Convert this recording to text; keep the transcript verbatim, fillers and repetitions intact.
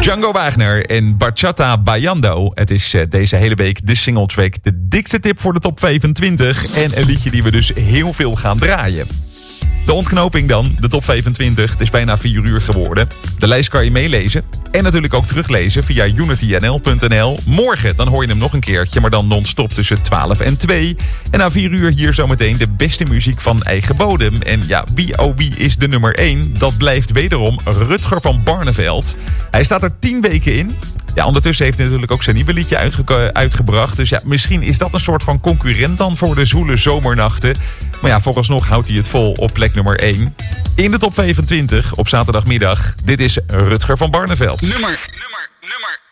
Django Wagner en Bachata Bailando. Het is uh, deze hele week de singletrack, de dikste tip voor de top vijfentwintig. En een liedje die we dus heel veel gaan draaien. De ontknoping dan, de top vijfentwintig. Het is bijna vier uur geworden. De lijst kan je meelezen. En natuurlijk ook teruglezen via unity n l punt n l. Morgen dan hoor je hem nog een keertje, maar dan non-stop tussen twaalf en twee. En na vier uur hier zometeen de beste muziek van eigen bodem. En ja, wie oh wie is de nummer één? Dat blijft wederom Rutger van Barneveld. Hij staat er tien weken in. Ja, ondertussen heeft hij natuurlijk ook zijn nieuwe liedje uitge- uitgebracht. Dus ja, misschien is dat een soort van concurrent dan voor de zwoele zomernachten. Maar ja, vooralsnog houdt hij het vol op plek nummer één. In de top vijfentwintig op zaterdagmiddag. Dit is Rutger van Barneveld. Nummer, nummer, nummer